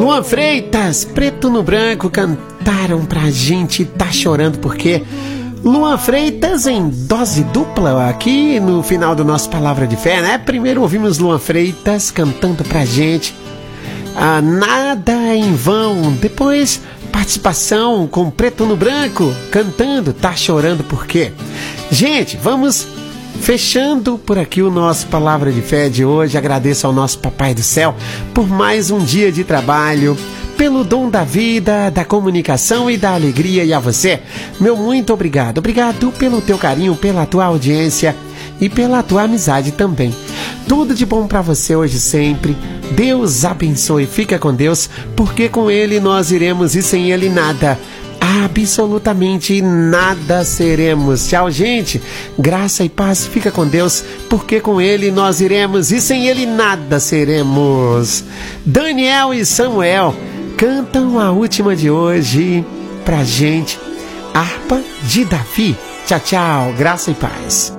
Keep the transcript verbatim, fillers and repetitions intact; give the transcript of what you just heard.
Luan Freitas, Preto no Branco, cantaram pra gente Tá Chorando Por Quê? Luan Freitas em dose dupla aqui no final do nosso Palavra de Fé, né? Primeiro ouvimos Luan Freitas cantando pra gente ah, Nada em Vão. Depois participação com Preto no Branco cantando Tá Chorando Por Quê? Gente, vamos fechando por aqui o nosso Palavra de Fé de hoje. Agradeço ao nosso Papai do Céu por mais um dia de trabalho, pelo dom da vida, da comunicação e da alegria. E a você, meu muito obrigado. Obrigado pelo teu carinho, pela tua audiência e pela tua amizade também. Tudo de bom para você hoje sempre. Deus abençoe. Fica com Deus, porque com Ele nós iremos e sem Ele nada. Absolutamente nada seremos. Tchau, gente. Graça e paz. Fica com Deus, porque com Ele nós iremos e sem Ele nada seremos. Daniel e Samuel cantam a última de hoje pra gente, Harpa de Davi. Tchau, tchau. Graça e paz.